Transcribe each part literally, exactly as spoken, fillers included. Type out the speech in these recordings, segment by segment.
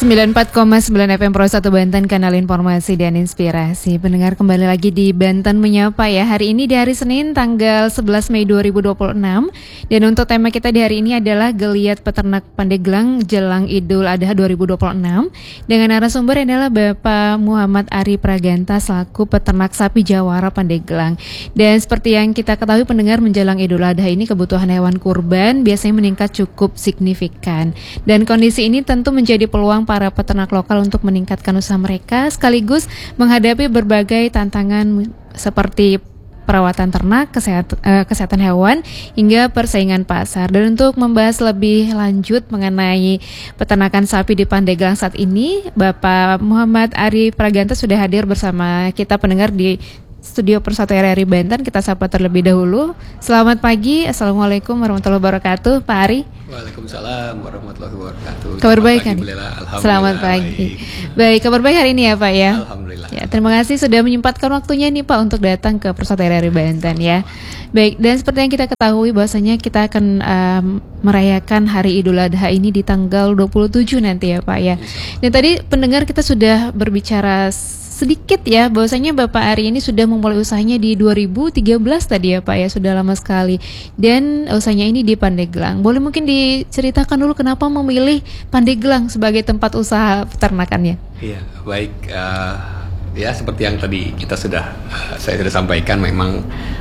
sembilan puluh empat koma sembilan F M Pro satu Banten, kanal informasi dan inspirasi. Pendengar, kembali lagi di Banten Menyapa ya. Hari ini di hari Senin tanggal sebelas Mei dua ribu dua puluh enam. Dan untuk tema kita di hari ini adalah Geliat Peternak Pandeglang jelang Idul Adha dua ribu dua puluh enam. Dengan narasumber adalah Bapak Muhammad Ari Praganta selaku peternak sapi Jawara Pandeglang. Dan seperti yang kita ketahui pendengar, menjelang Idul Adha ini kebutuhan hewan kurban biasanya meningkat cukup signifikan. Dan kondisi ini tentu menjadi peluang para peternak lokal untuk meningkatkan usaha mereka sekaligus menghadapi berbagai tantangan seperti perawatan ternak, kesehatan, uh, kesehatan hewan, hingga persaingan pasar. Dan untuk membahas lebih lanjut mengenai peternakan sapi di Pandeglang saat ini, Bapak Muhammad Ari Praganta sudah hadir bersama kita pendengar di Studio Persatu R R I Banten. Kita sapa terlebih dahulu. Selamat pagi, Assalamualaikum warahmatullahi wabarakatuh, Pak Ari. Waalaikumsalam warahmatullahi wabarakatuh. Kabar Selamat baik pagi, kan? Alhamdulillah. Selamat pagi. Baik. baik, kabar baik hari ini ya Pak ya. Alhamdulillah. Ya, terima kasih sudah menyempatkan waktunya nih Pak untuk datang ke Persatu R R I Banten ya. Baik, dan seperti yang kita ketahui bahwasanya kita akan um, merayakan Hari Idul Adha ini di tanggal dua puluh tujuh nanti ya Pak ya. Dan tadi pendengar kita sudah berbicara sedikit ya bahwasanya Bapak Ari ini sudah memulai usahanya di dua ribu tiga belas tadi ya Pak ya, sudah lama sekali. Dan usahanya ini di Pandeglang. Boleh mungkin diceritakan dulu kenapa memilih Pandeglang sebagai tempat usaha peternakannya? Iya, baik. Uh, ya seperti yang tadi kita sudah uh, saya sudah sampaikan, memang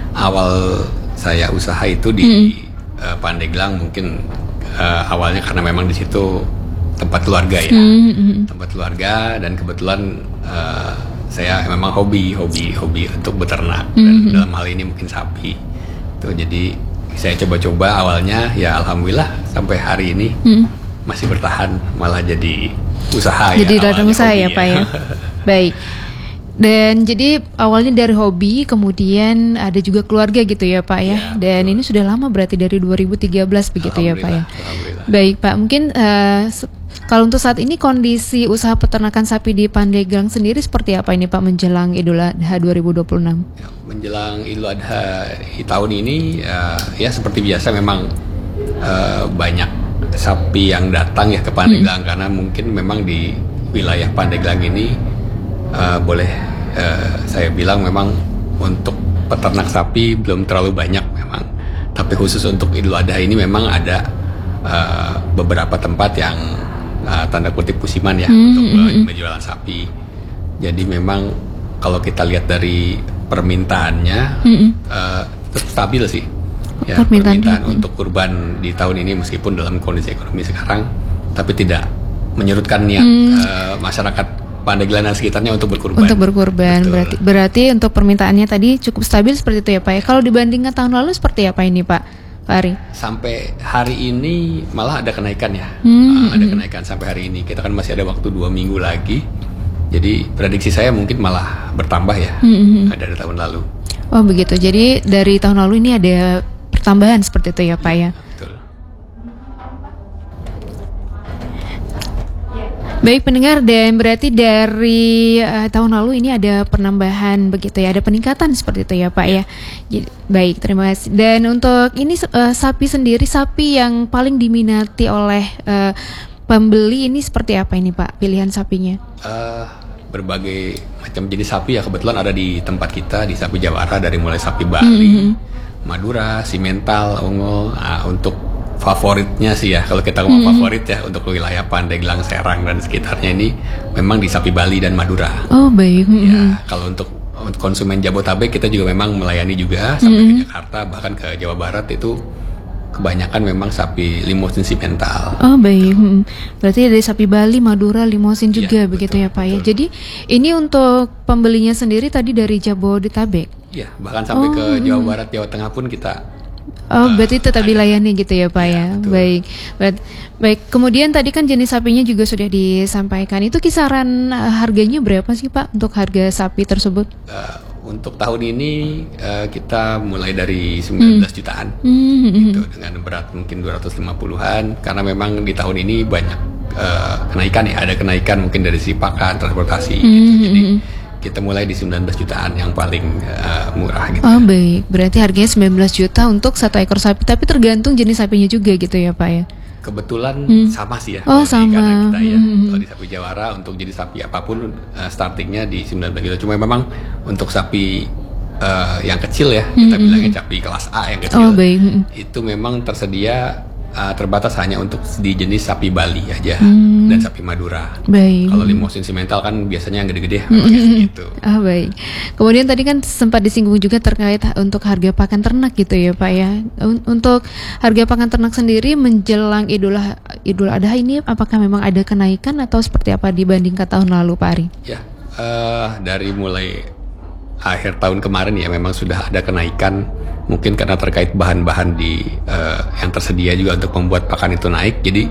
awal saya usaha itu di mm-hmm. uh, Pandeglang mungkin uh, awalnya karena memang di situ tempat keluarga ya, mm-hmm. tempat keluarga, dan kebetulan uh, saya memang hobi hobi hobi untuk beternak, mm-hmm. dan dalam hal ini mungkin sapi. Tuh, jadi saya coba-coba awalnya, ya alhamdulillah sampai hari ini mm-hmm. masih bertahan, malah jadi usaha. Jadi ya, ladang usaha ya, ya Pak ya. Baik. Dan jadi awalnya dari hobi, kemudian ada juga keluarga gitu ya Pak ya. ya Dan betul. Ini sudah lama berarti dari dua ribu tiga belas begitu ya Pak ya. Baik Pak, mungkin uh, kalau untuk saat ini kondisi usaha peternakan sapi di Pandeglang sendiri seperti apa ini Pak menjelang Idul Adha dua ribu dua puluh enam? Ya, menjelang Idul Adha tahun ini uh, ya seperti biasa memang uh, banyak sapi yang datang ya ke Pandeglang, hmm. karena mungkin memang di wilayah Pandeglang ini uh, boleh uh, saya bilang memang untuk peternak sapi belum terlalu banyak memang. Tapi khusus untuk Idul Adha ini memang ada uh, beberapa tempat yang Uh, tanda kutip musiman ya, mm-hmm. untuk uh, menjualan sapi. Jadi memang kalau kita lihat dari permintaannya mm-hmm. uh, tetap stabil sih ya, permintaan, permintaan untuk kurban di tahun ini meskipun dalam kondisi ekonomi sekarang, tapi tidak menyurutkan niat mm. uh, masyarakat Pandeglang dan sekitarnya untuk berkurban. Untuk berkurban. Betul. Berarti berarti untuk permintaannya tadi cukup stabil seperti itu ya Pak ya. Kalau dibandingkan tahun lalu seperti apa ini Pak? Pak Ari. Sampai hari ini malah ada kenaikan ya, hmm. uh, ada kenaikan sampai hari ini. Kita kan masih ada waktu dua minggu lagi, jadi prediksi saya mungkin malah bertambah ya, hmm. dari tahun lalu. Oh begitu, jadi dari tahun lalu ini ada pertambahan seperti itu ya Pak ya. Betul. Baik pendengar, dan berarti dari uh, tahun lalu ini ada penambahan begitu ya, ada peningkatan seperti itu ya Pak ya. Jadi, baik, terima kasih. Dan untuk ini uh, sapi sendiri, sapi yang paling diminati oleh uh, pembeli ini seperti apa ini Pak, pilihan sapinya? Uh, berbagai macam jenis sapi ya, kebetulan ada di tempat kita di Sapi Jawara, dari mulai sapi Bali, mm-hmm. Madura, Simental, Unggul. Nah, untuk favoritnya sih ya, kalau kita ngomong hmm. favorit ya untuk wilayah Pandeglang, Serang dan sekitarnya ini memang di sapi Bali dan Madura. Oh baik. Hmm. Ya, kalau untuk konsumen Jabotabek kita juga memang melayani juga sampai hmm. ke Jakarta, bahkan ke Jawa Barat itu kebanyakan memang sapi Limousin Simental. Oh baik. Hmm. Berarti dari sapi Bali, Madura, Limousin juga ya, begitu betul, ya Pak betul. Ya. Jadi ini untuk pembelinya sendiri tadi dari Jabodetabek. Iya, bahkan sampai oh. ke Jawa Barat, Jawa Tengah pun kita. Oh, berarti tetap dilayani gitu ya Pak ya. ya? Baik. Baik. Baik. Kemudian tadi kan jenis sapinya juga sudah disampaikan. Itu kisaran uh, harganya berapa sih Pak untuk harga sapi tersebut? Uh, untuk tahun ini uh, kita mulai dari sembilan belas hmm. jutaan. Hmm. Gitu, dengan berat mungkin dua ratus lima puluhan, karena memang di tahun ini banyak uh, kenaikan ya, ada kenaikan mungkin dari sisi pakan, transportasi hmm. gitu. Jadi kita mulai di sembilan belas jutaan yang paling uh, murah gitu. Oh baik, berarti harganya sembilan belas juta untuk satu ekor sapi, tapi tergantung jenis sapinya juga gitu ya Pak ya? kebetulan Hmm. sama sih ya. Oh, kalau di sama. kandang kita ya. Hmm. Kalau di sapi jawara untuk jadi sapi apapun uh, startingnya di sembilan belas kilo. Cuma memang untuk sapi uh, yang kecil ya, kita Hmm. bilangnya sapi kelas A yang kecil. Oh, baik. Hmm. Itu memang tersedia uh, terbatas hanya untuk di jenis sapi Bali aja Hmm. dan sapi Madura. Baik. Kalau limousin simental kan biasanya yang gede-gede memang kayak segitu. Ah, baik. Kemudian tadi kan sempat disinggung juga terkait ha- untuk harga pakan ternak gitu ya Pak ya. Un- Untuk harga pakan ternak sendiri menjelang Idul Idul Adha ini apakah memang ada kenaikan atau seperti apa dibandingkan tahun lalu Pak Ari? Ya, eh, dari mulai akhir tahun kemarin ya memang sudah ada kenaikan, mungkin karena terkait bahan-bahan di eh, yang tersedia juga untuk membuat pakan itu naik. Jadi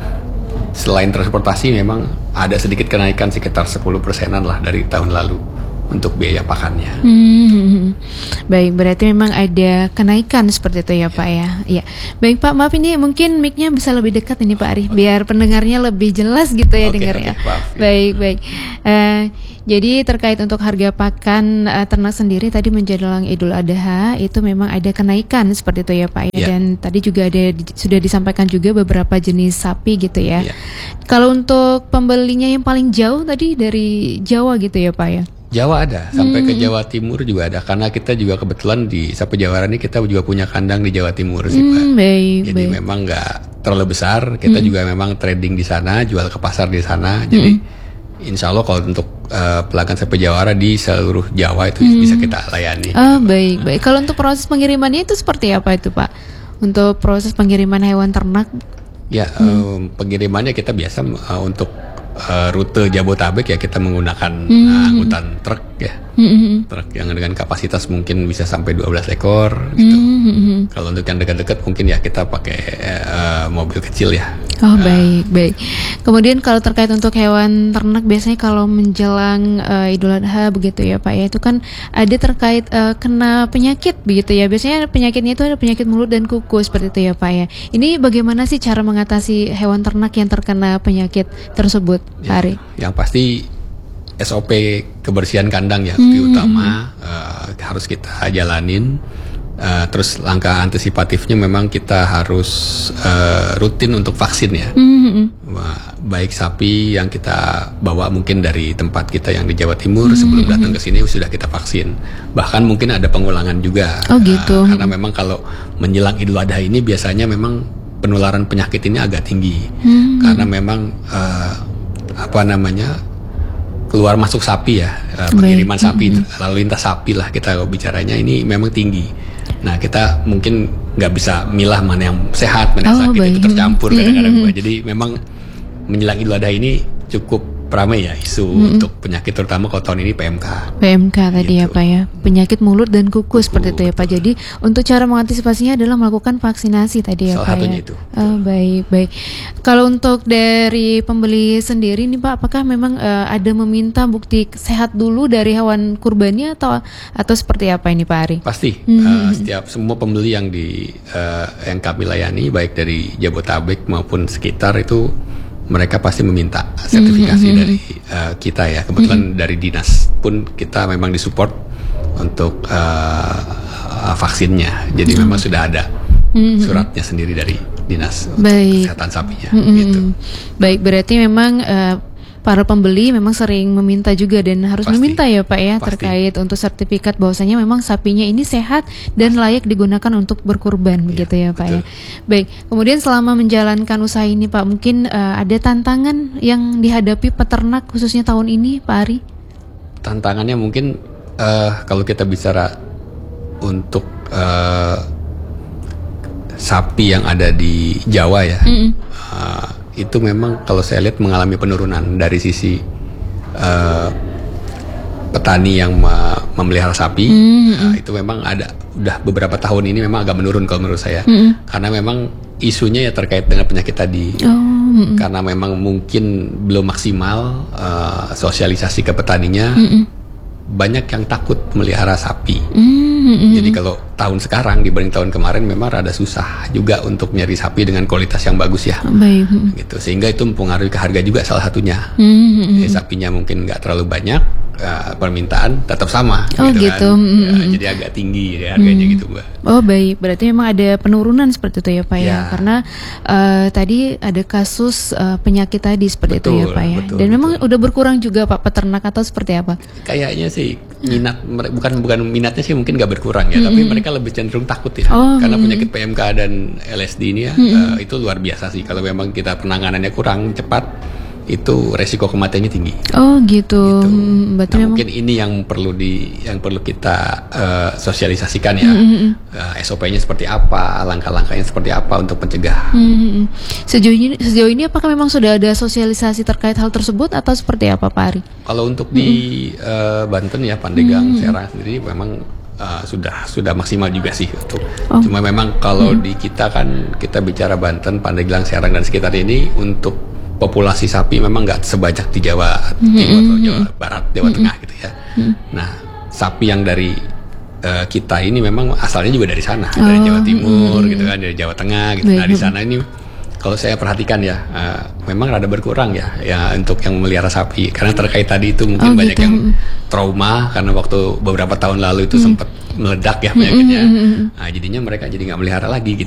selain transportasi memang ada sedikit kenaikan sekitar sepuluh persenan lah dari tahun lalu untuk biaya pakannya. Hmm, baik, berarti memang ada kenaikan seperti itu ya Pak ya. Iya. Baik Pak, maaf ini mungkin mic-nya bisa lebih dekat ini Pak Ari, biar pendengarnya lebih jelas gitu ya Oke, dengarnya. oke, maaf, ya. Baik, baik. Eh, jadi terkait untuk harga pakan eh, ternak sendiri tadi menjelang Idul Adha itu memang ada kenaikan seperti itu ya Pak ya. Iya. Dan tadi juga ada di- sudah disampaikan juga beberapa jenis sapi gitu ya. Iya. Kalau untuk pembelinya yang paling jauh tadi dari Jawa gitu ya Pak ya. Jawa ada, sampai ke Jawa Timur juga ada, karena kita juga kebetulan di Sapi Jawara ini kita juga punya kandang di Jawa Timur sih Pak. Hmm, baik, Jadi baik. memang nggak terlalu besar, kita juga memang trading di sana, jual ke pasar di sana. Jadi insya Allah kalau untuk uh, pelanggan Sapi Jawara di seluruh Jawa itu bisa kita layani. Ah, baik, baik. Kalau untuk proses pengirimannya itu seperti apa itu, Pak? Untuk proses pengiriman hewan ternak? Ya, em, pengirimannya kita biasa uh, untuk uh, rute Jabotabek ya kita menggunakan uh, angkutan truk ya. Hmm, Truk yang dengan kapasitas mungkin bisa sampai dua belas ekor gitu. hmm. Kalau untuk yang dekat-dekat mungkin ya kita pakai uh, mobil kecil ya. Oh, baik, baik. Kemudian kalau terkait untuk hewan ternak biasanya kalau menjelang eh, Idul Adha begitu ya, Pak ya, itu kan ada terkait eh, kena penyakit begitu ya. Biasanya penyakitnya itu ada penyakit mulut dan kuku seperti itu ya, Pak ya. Ini bagaimana sih cara mengatasi hewan ternak yang terkena penyakit tersebut, Pak Ari? Yang pasti S O P kebersihan kandang ya itu utama, uh, harus kita jalanin. Uh, terus langkah antisipatifnya memang kita harus uh, rutin untuk vaksin ya. Hmm, Wah, baik sapi yang kita bawa mungkin dari tempat kita yang di Jawa Timur sebelum datang ke sini sudah kita vaksin. Bahkan mungkin ada pengulangan juga. Oh, gitu. Uh, karena memang kalau menjelang Idul Adha ini biasanya memang penularan penyakit ini agak tinggi. Karena memang uh, apa namanya keluar masuk sapi ya, uh, pengiriman sapi, lalu lintas sapi lah kita bicaranya ini memang tinggi. Nah kita mungkin nggak bisa milah mana yang sehat, mana yang Oh, sakit, baik. itu tercampur kadang-kadang. Pak. Jadi memang menjelang Idul Adha ini cukup ramai ya isu untuk penyakit, terutama kalau tahun ini P M K. P M K tadi ya Gitu. Pak ya, penyakit mulut dan kuku seperti itu ya Pak. Jadi untuk cara mengantisipasinya adalah melakukan vaksinasi tadi ya Salah Pak satunya ya. itu. Oh, baik, baik. Kalau untuk dari pembeli sendiri nih Pak, apakah memang eh, ada meminta bukti sehat dulu dari hewan kurbannya atau atau seperti apa ini Pak Ari? Pasti uh, setiap semua pembeli yang di uh, yang kami layani baik dari Jabotabek maupun sekitar itu mereka pasti meminta sertifikasi dari uh, kita ya. Kebetulan dari dinas pun kita memang disupport untuk uh, vaksinnya. Jadi memang sudah ada suratnya sendiri dari dinas untuk Baik. kesehatan sapinya. Mm-mm. Gitu. Baik, berarti memang eh, para pembeli memang sering meminta juga dan harus Pasti. meminta ya Pak ya Pasti. terkait untuk sertifikat bahwasanya memang sapinya ini sehat dan layak digunakan untuk berkurban begitu ya Pak ya. Baik, kemudian selama menjalankan usaha ini Pak, mungkin eh, ada tantangan yang dihadapi peternak khususnya tahun ini Pak Ari? Tantangannya mungkin eh, kalau kita bicara untuk eh, sapi yang ada di Jawa ya, eh, itu memang kalau saya lihat mengalami penurunan dari sisi eh, petani yang me- memelihara sapi. Nah, itu memang ada udah beberapa tahun ini memang agak menurun kalau menurut saya, karena memang isunya ya terkait dengan penyakit tadi. Oh, mm-mm. Karena memang mungkin belum maksimal eh, sosialisasi ke petaninya, banyak yang takut melihara sapi. Mm-mm. Jadi kalau tahun sekarang dibanding tahun kemarin memang rada susah juga untuk nyari sapi dengan kualitas yang bagus ya. Baik. Mm. Gitu. Sehingga itu mempengaruhi ke harga juga salah satunya. Mm-mm. Jadi sapinya mungkin nggak terlalu banyak, uh, permintaan tetap sama. Oh gitu. gitu kan. Mm-hmm. Ya, jadi agak tinggi ya, harganya mm. gitu Mbak. Oh baik, berarti memang ada penurunan seperti itu ya Pak ya, ya. Karena uh, tadi ada kasus uh, penyakit tadi seperti betul, itu ya Pak ya. Betul, Dan betul. memang udah berkurang juga Pak peternak atau seperti apa? Kayaknya sih minat bukan bukan minatnya sih mungkin nggak berkurang ya, mm-hmm. tapi mereka lebih cenderung takut ya, oh, karena mm-hmm. penyakit P M K dan L S D ini ya mm-hmm. uh, itu luar biasa sih. Kalau memang kita penanganannya kurang cepat, itu resiko kematiannya tinggi. Oh gitu. gitu. Hmm, nah, mungkin ini yang perlu di yang perlu kita uh, sosialisasikan ya. Mm-hmm. uh, S O P-nya seperti apa, langkah-langkahnya seperti apa untuk mencegah. Mm-hmm. Sejauh ini sejauh ini apakah memang sudah ada sosialisasi terkait hal tersebut atau seperti apa Pak Ari? Kalau untuk mm-hmm. di uh, Banten ya Pandeglang, mm-hmm. Serang sendiri memang uh, sudah sudah maksimal juga sih untuk. Oh. Cuma memang kalau mm-hmm. di kita kan kita bicara Banten, Pandeglang, Serang dan sekitar ini untuk populasi sapi memang nggak sebanyak di Jawa Timur mm-hmm. atau Jawa Barat, Jawa mm-hmm. Tengah gitu ya. Mm-hmm. Nah, sapi yang dari uh, kita ini memang asalnya juga dari sana, oh, dari Jawa Timur mm-hmm. gitu kan, dari Jawa Tengah gitu. Nah, di sana ini kalau saya perhatikan ya, uh, memang rada berkurang ya, ya untuk yang melihara sapi. Karena terkait tadi itu mungkin oh, banyak gitu. yang trauma karena waktu beberapa tahun lalu itu mm-hmm. sempat meledak ya penyakitnya. Mm-hmm. Nah, jadinya mereka jadi nggak melihara lagi gitu.